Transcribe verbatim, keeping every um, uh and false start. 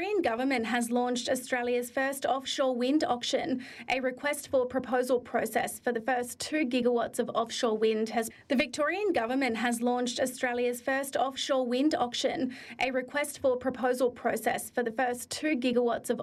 Victorian Government has launched Australia's first offshore wind auction. A request for proposal process for the first two gigawatts of offshore wind has... The Victorian Government has launched Australia's first offshore wind auction. A request for proposal process for the first two gigawatts of